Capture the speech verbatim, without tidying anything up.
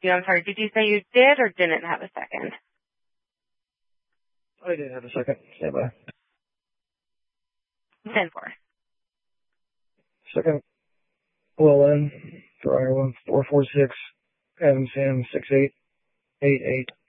You, I'm sorry, did you say you did or didn't have a second? I did have a second. Stand by. ten four. Second. Well, in for Iowa, four four six, Adam Sam, six eight, eight eight.